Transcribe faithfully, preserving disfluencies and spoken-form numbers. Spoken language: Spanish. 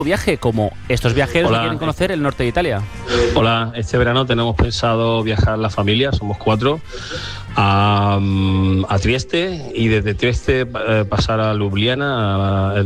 viaje como estos viajeros Hola. que quieren conocer el norte de Italia. Hola, este verano tenemos pensado viajar la familia, somos cuatro, a, a Trieste y desde Trieste eh, pasar a Ljubljana, a,